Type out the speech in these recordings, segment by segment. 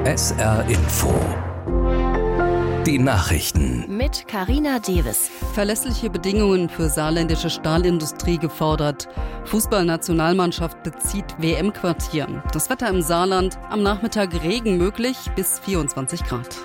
SR Info. Die Nachrichten. Mit Carina Deves. Verlässliche Bedingungen für saarländische Stahlindustrie gefordert. Fußballnationalmannschaft bezieht WM-Quartier. Das Wetter im Saarland. Am Nachmittag Regen möglich bis 24 Grad.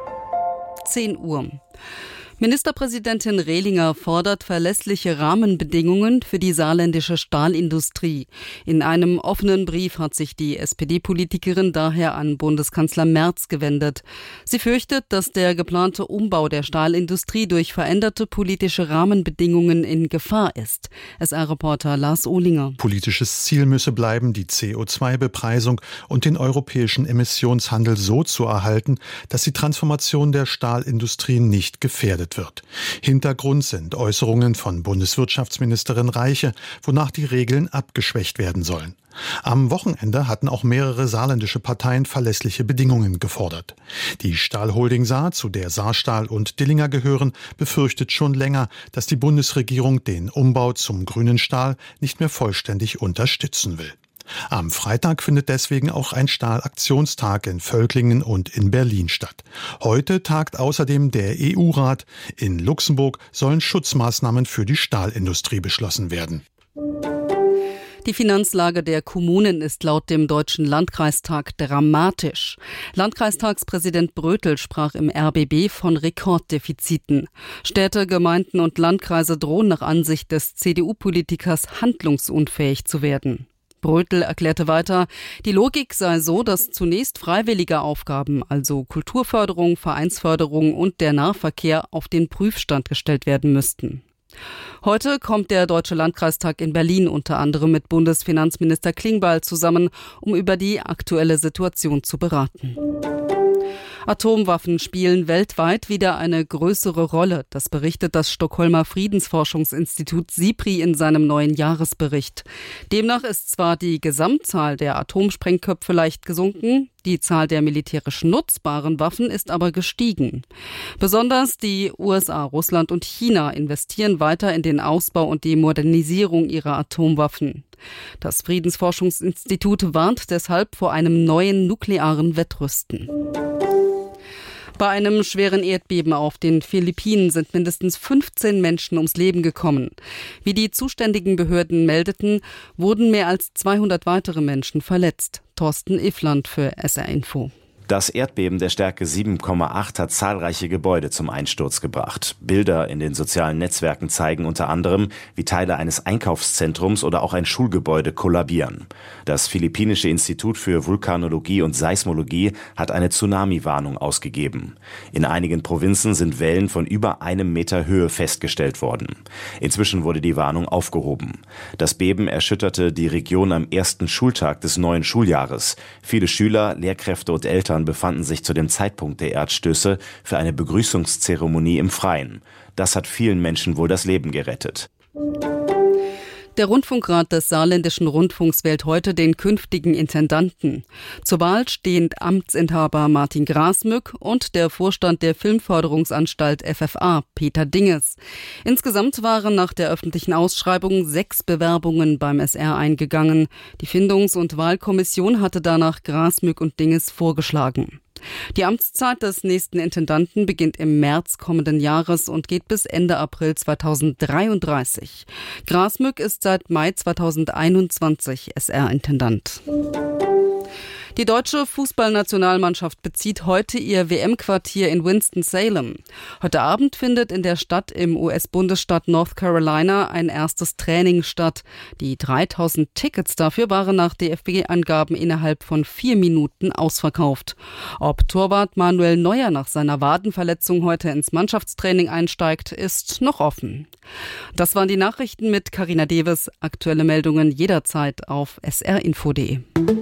10 Uhr. Ministerpräsidentin Rehlinger fordert verlässliche Rahmenbedingungen für die saarländische Stahlindustrie. In einem offenen Brief hat sich die SPD-Politikerin daher an Bundeskanzler Merz gewendet. Sie fürchtet, dass der geplante Umbau der Stahlindustrie durch veränderte politische Rahmenbedingungen in Gefahr ist. SR-Reporter Lars Ohlinger. Politisches Ziel müsse bleiben, die CO2-Bepreisung und den europäischen Emissionshandel so zu erhalten, dass die Transformation der Stahlindustrie nicht gefährdet wird. Hintergrund sind Äußerungen von Bundeswirtschaftsministerin Reiche, wonach die Regeln abgeschwächt werden sollen. Am Wochenende hatten auch mehrere saarländische Parteien verlässliche Bedingungen gefordert. Die Stahlholding Saar, zu der Saarstahl und Dillinger gehören, befürchtet schon länger, dass die Bundesregierung den Umbau zum grünen Stahl nicht mehr vollständig unterstützen will. Am Freitag findet deswegen auch ein Stahlaktionstag in Völklingen und in Berlin statt. Heute tagt außerdem der EU-Rat. In Luxemburg sollen Schutzmaßnahmen für die Stahlindustrie beschlossen werden. Die Finanzlage der Kommunen ist laut dem Deutschen Landkreistag dramatisch. Landkreistagspräsident Brötel sprach im RBB von Rekorddefiziten. Städte, Gemeinden und Landkreise drohen nach Ansicht des CDU-Politikers handlungsunfähig zu werden. Brötel erklärte weiter, die Logik sei so, dass zunächst freiwillige Aufgaben, also Kulturförderung, Vereinsförderung und der Nahverkehr auf den Prüfstand gestellt werden müssten. Heute kommt der Deutsche Landkreistag in Berlin unter anderem mit Bundesfinanzminister Klingbeil zusammen, um über die aktuelle Situation zu beraten. Atomwaffen spielen weltweit wieder eine größere Rolle. Das berichtet das Stockholmer Friedensforschungsinstitut SIPRI in seinem neuen Jahresbericht. Demnach ist zwar die Gesamtzahl der Atomsprengköpfe leicht gesunken, die Zahl der militärisch nutzbaren Waffen ist aber gestiegen. Besonders die USA, Russland und China investieren weiter in den Ausbau und die Modernisierung ihrer Atomwaffen. Das Friedensforschungsinstitut warnt deshalb vor einem neuen nuklearen Wettrüsten. Bei einem schweren Erdbeben auf den Philippinen sind mindestens 15 Menschen ums Leben gekommen. Wie die zuständigen Behörden meldeten, wurden mehr als 200 weitere Menschen verletzt. Thorsten Iffland für SR Info. Das Erdbeben der Stärke 7,8 hat zahlreiche Gebäude zum Einsturz gebracht. Bilder in den sozialen Netzwerken zeigen unter anderem, wie Teile eines Einkaufszentrums oder auch ein Schulgebäude kollabieren. Das Philippinische Institut für Vulkanologie und Seismologie hat eine Tsunami-Warnung ausgegeben. In einigen Provinzen sind Wellen von über 1 Meter Höhe festgestellt worden. Inzwischen wurde die Warnung aufgehoben. Das Beben erschütterte die Region am ersten Schultag des neuen Schuljahres. Viele Schüler, Lehrkräfte und Eltern befanden sich zu dem Zeitpunkt der Erdstöße für eine Begrüßungszeremonie im Freien. Das hat vielen Menschen wohl das Leben gerettet. Der Rundfunkrat des Saarländischen Rundfunks wählt heute den künftigen Intendanten. Zur Wahl stehen Amtsinhaber Martin Grasmück und der Vorstand der Filmförderungsanstalt FFA, Peter Dinges. Insgesamt waren nach der öffentlichen Ausschreibung 6 Bewerbungen beim SR eingegangen. Die Findungs- und Wahlkommission hatte danach Grasmück und Dinges vorgeschlagen. Die Amtszeit des nächsten Intendanten beginnt im März kommenden Jahres und geht bis Ende April 2033. Grasmück ist seit Mai 2021 SR-Intendant. Die deutsche Fußballnationalmannschaft bezieht heute ihr WM-Quartier in Winston-Salem. Heute Abend findet in der Stadt im US-Bundesstaat North Carolina ein erstes Training statt. Die 3000 Tickets dafür waren nach DFB-Angaben innerhalb von 4 Minuten ausverkauft. Ob Torwart Manuel Neuer nach seiner Wadenverletzung heute ins Mannschaftstraining einsteigt, ist noch offen. Das waren die Nachrichten mit Carina Deves. Aktuelle Meldungen jederzeit auf srinfo.de.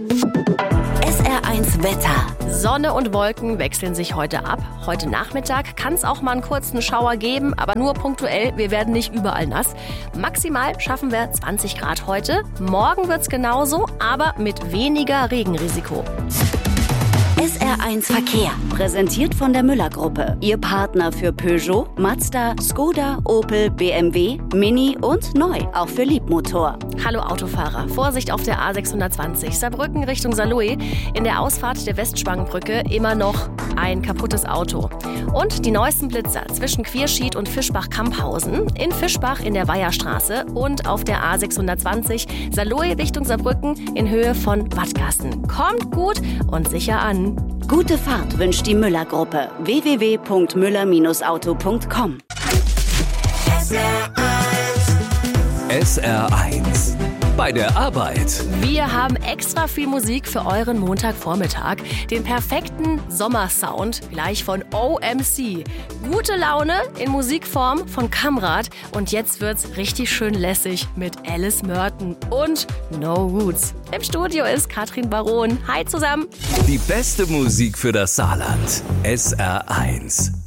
SR1 Wetter. Sonne und Wolken wechseln sich heute ab. Heute Nachmittag kann es auch mal einen kurzen Schauer geben, aber nur punktuell. Wir werden nicht überall nass. Maximal schaffen wir 20 Grad heute. Morgen wird's genauso, aber mit weniger Regenrisiko. SR1 Verkehr, präsentiert von der Müller-Gruppe. Ihr Partner für Peugeot, Mazda, Skoda, Opel, BMW, Mini und neu, auch für Liebmotor. Hallo Autofahrer, Vorsicht auf der A620, Saarbrücken Richtung Saarlouis. In der Ausfahrt der Westspangenbrücke immer noch ein kaputtes Auto. Und die neuesten Blitzer zwischen Quierschied und Fischbach-Kamphausen, in Fischbach in der Weiherstraße und auf der A620 Saarlouis Richtung Saarbrücken in Höhe von Wattgassen. Kommt gut und sicher an. Gute Fahrt wünscht die Müller-Gruppe. www.müller-auto.com. SR1 bei der Arbeit. Wir haben extra viel Musik für euren Montagvormittag. Den perfekten Sommersound, gleich von OMC. Gute Laune in Musikform von Kamrat. Und jetzt wird's richtig schön lässig mit Alice Merton und No Roots. Im Studio ist Katrin Baron. Hi zusammen. Die beste Musik für das Saarland. SR1.